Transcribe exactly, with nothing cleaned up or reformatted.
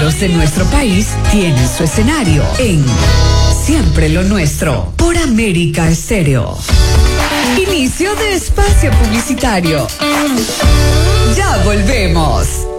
Los de nuestro país tienen su escenario en Siempre lo Nuestro por América Estéreo. Inicio de espacio publicitario. Ya volvemos.